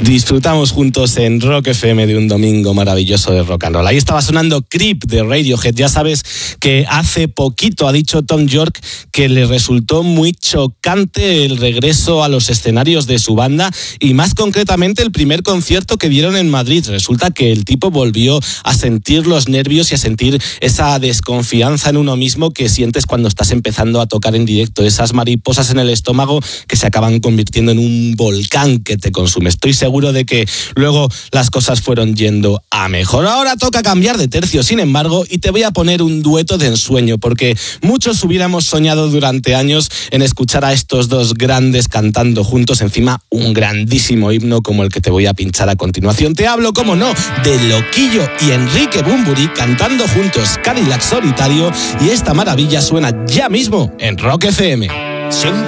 Disfrutamos juntos en Rock FM de un domingo maravilloso de rock and roll. Ahí estaba sonando Creep de Radiohead. Ya sabes que hace poquito ha dicho Tom York que le resultó muy chocante el regreso a los escenarios de su banda y más concretamente el primer concierto que dieron en Madrid. Resulta que el tipo volvió a sentir los nervios y a sentir esa desconfianza en uno mismo que sientes cuando estás empezando a tocar en directo. Esas mariposas en el estómago que se acaban convirtiendo en un volcán que te consume. Estoy seguro de que luego las cosas fueron yendo a mejor. Ahora toca cambiar de tercio, sin embargo, y te voy a poner un dueto de ensueño, porque muchos hubiéramos soñado durante años en escuchar a estos dos grandes cantando juntos, encima un grandísimo himno como el que te voy a pinchar a continuación. Te hablo, como no, de Loquillo y Enrique Bunbury cantando juntos Cadillac Solitario, y esta maravilla suena ya mismo en Rock FM.